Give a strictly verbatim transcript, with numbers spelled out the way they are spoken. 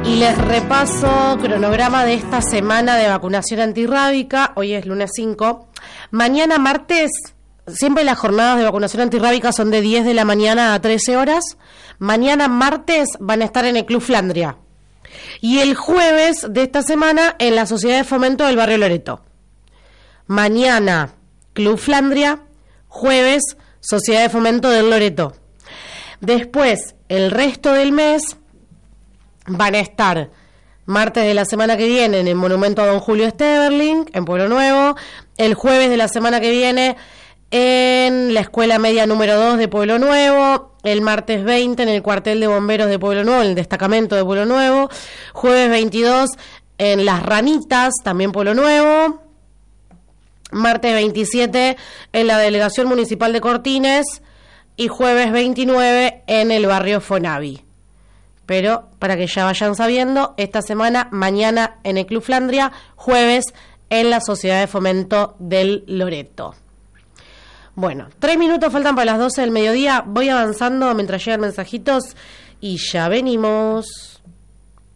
Y les repaso cronograma de esta semana de vacunación antirrábica. Hoy es lunes cinco. Mañana martes, siempre las jornadas de vacunación antirrábica son de diez de la mañana a trece horas. Mañana martes van a estar en el Club Flandria. Y el jueves de esta semana en la Sociedad de Fomento del Barrio Loreto. Mañana Club Flandria, jueves Sociedad de Fomento del Loreto. Después, el resto del mes van a estar martes de la semana que viene en el Monumento a Don Julio Steverling, en Pueblo Nuevo. El jueves de la semana que viene en la Escuela Media número dos de Pueblo Nuevo. El martes veinte en el Cuartel de Bomberos de Pueblo Nuevo, en el Destacamento de Pueblo Nuevo. Jueves veintidós en Las Ranitas, también Pueblo Nuevo. Martes veintisiete en la Delegación Municipal de Cortines. Y jueves veintinueve en el barrio Fonavi. Pero para que ya vayan sabiendo, esta semana, mañana en el Club Flandria, jueves en la Sociedad de Fomento del Loreto. Bueno, tres minutos faltan para las doce del mediodía. Voy avanzando mientras llegan mensajitos y ya venimos.